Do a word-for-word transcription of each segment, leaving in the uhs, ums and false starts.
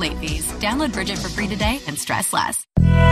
late fees. Download Bridget for free today and stress less.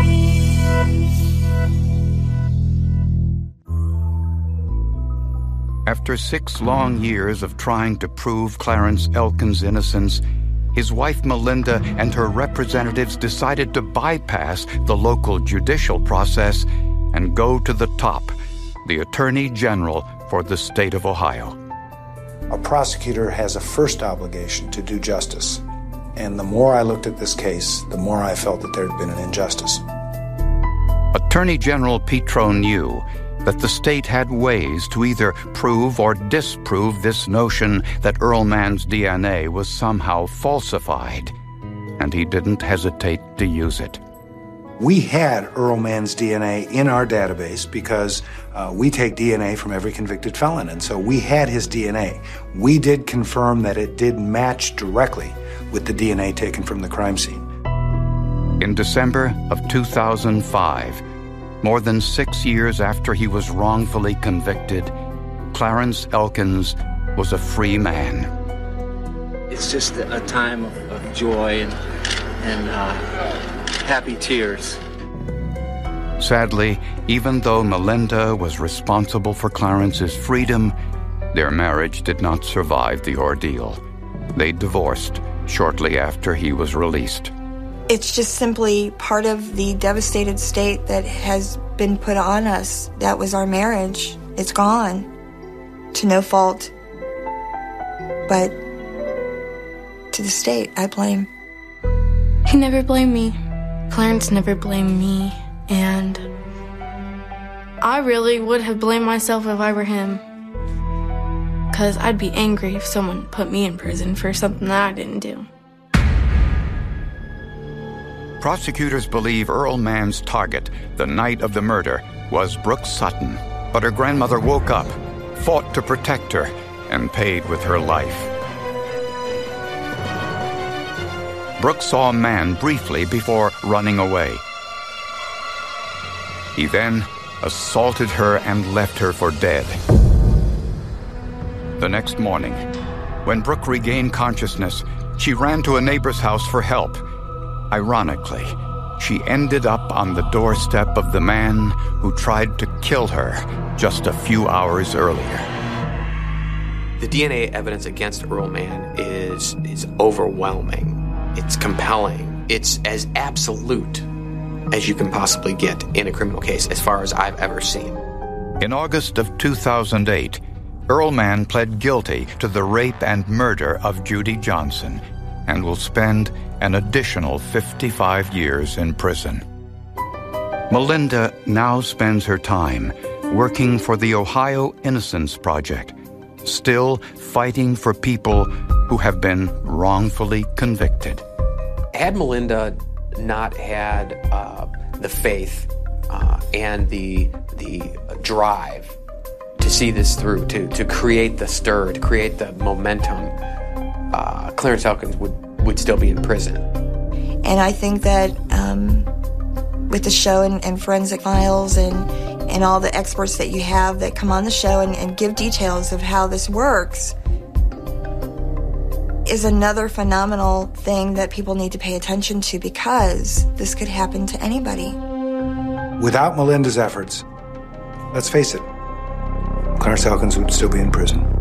After six long years of trying to prove Clarence Elkins' innocence, his wife Melinda and her representatives decided to bypass the local judicial process and go to the top, the Attorney General for the state of Ohio. A prosecutor has a first obligation to do justice. And the more I looked at this case, the more I felt that there had been an injustice. Attorney General Petro knew that the state had ways to either prove or disprove this notion that Earl Mann's D N A was somehow falsified, and he didn't hesitate to use it. We had Earl Mann's D N A in our database because uh, we take D N A from every convicted felon, and so we had his D N A. We did confirm that it did match directly with the D N A taken from the crime scene. In December of two thousand five, more than six years after he was wrongfully convicted, Clarence Elkins was a free man. It's just a time of, of joy and, and uh, happy tears. Sadly, even though Melinda was responsible for Clarence's freedom, their marriage did not survive the ordeal. They divorced shortly after he was released. It's just simply part of the devastated state that has been put on us. That was our marriage. It's gone. To no fault. But to the state, I blame. He never blamed me. Clarence never blamed me. And I really would have blamed myself if I were him. Because I'd be angry if someone put me in prison for something that I didn't do. Prosecutors believe Earl Mann's target the night of the murder was Brooke Sutton, but her grandmother woke up, fought to protect her, and paid with her life. Brooke saw Mann briefly before running away. He then assaulted her and left her for dead. The next morning, when Brooke regained consciousness, she ran to a neighbor's house for help. Ironically, she ended up on the doorstep of the man who tried to kill her just a few hours earlier. The D N A evidence against Earl Mann is, is overwhelming. It's compelling. It's as absolute as you can possibly get in a criminal case, as far as I've ever seen. In August of two thousand eight, Earl Mann pled guilty to the rape and murder of Judy Johnson and will spend an additional fifty-five years in prison. Melinda now spends her time working for the Ohio Innocence Project, still fighting for people who have been wrongfully convicted. Had Melinda not had uh, the faith uh, and the the drive to see this through, to to create the stir, to create the momentum, uh, Clarence Elkins would, would still be in prison. And I think that um, with the show and, and Forensic Files and, and all the experts that you have that come on the show and, and give details of how this works is another phenomenal thing that people need to pay attention to, because this could happen to anybody. Without Melinda's efforts, let's face it, Clarence Elkins would still be in prison.